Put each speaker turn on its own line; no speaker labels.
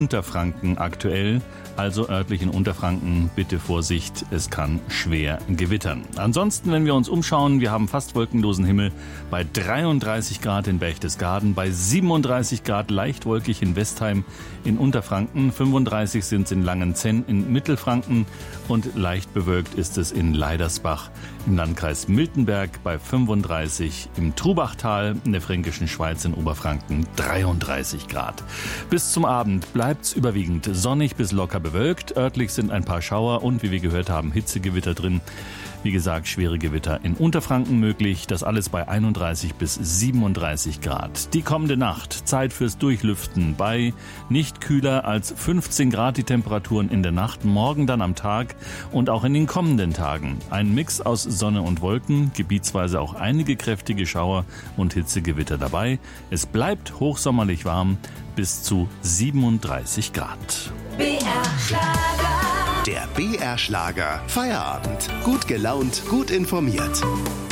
Unterfranken aktuell, also örtlich in Unterfranken, bitte Vorsicht, es kann schwer gewittern. Ansonsten, wenn wir uns umschauen, wir haben fast wolkenlosen Himmel bei 33 Grad in Berchtesgaden, bei 37 Grad leicht wolkig in Westheim in Unterfranken, 35 sind es in Langenzenn in Mittelfranken und leicht bewölkt ist es in Leidersbach im Landkreis Miltenberg, bei 35 im Trubachtal in der Fränkischen Schweiz in Oberfranken 33 Grad. Bis zum Abend bleibt's überwiegend sonnig bis locker bewölkt. Örtlich sind ein paar Schauer und, wie wir gehört haben, Hitzegewitter drin. Wie gesagt, schwere Gewitter in Unterfranken möglich. Das alles bei 31 bis 37 Grad. Die kommende Nacht, Zeit fürs Durchlüften. Bei nicht kühler als 15 Grad die Temperaturen in der Nacht. Morgen dann am Tag und auch in den kommenden Tagen. Ein Mix aus Sonne und Wolken, gebietsweise auch einige kräftige Schauer und Hitzegewitter dabei. Es bleibt hochsommerlich warm bis zu 37 Grad.
Der BR Schlager Feierabend. Gut gelaunt, gut informiert.